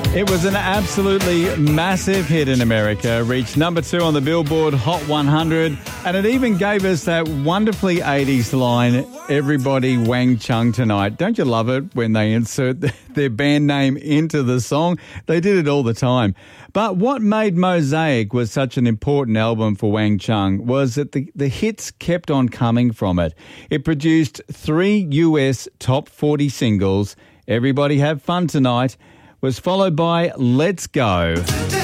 It was an absolutely massive hit in America, reached number 2 on the Billboard Hot 100, and it even gave us that wonderfully 80s line, "Everybody Wang Chung tonight." Don't you love it when they insert their band name into the song? They did it all the time. But what made Mosaic was such an important album for Wang Chung was that the hits kept on coming from it. It produced 3 US top 40 singles, "Everybody Have Fun Tonight," was followed by "Let's Go."